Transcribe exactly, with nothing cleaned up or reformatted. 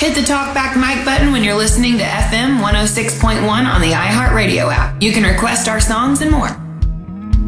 hit the talkback mic button when you're listening to F M one oh six point one on the iHeartRadio app. You can request our songs and more.